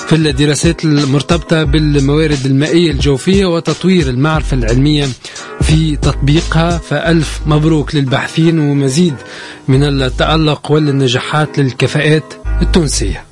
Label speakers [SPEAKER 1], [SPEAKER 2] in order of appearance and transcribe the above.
[SPEAKER 1] في الدراسات المرتبطة بالموارد المائية الجوفية وتطوير المعرفة العلمية في تطبيقها. فألف مبروك للباحثين ومزيد من التألق والنجاحات للكفاءات التونسية.